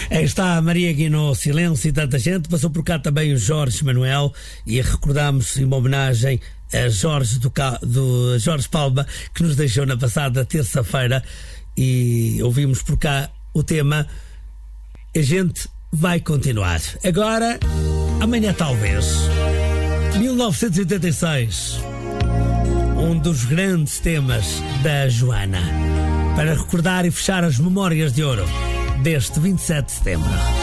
Aí está a Maria Guinnó, Silêncio e tanta gente. Passou por cá também o Jorge Manuel e recordámos uma homenagem a Jorge Jorge Palma, que nos deixou na passada terça-feira, e ouvimos por cá o tema A Gente Vai Continuar. Agora, amanhã talvez. 1986, um dos grandes temas da Joana, para recordar e fechar as memórias de ouro deste 27 de setembro.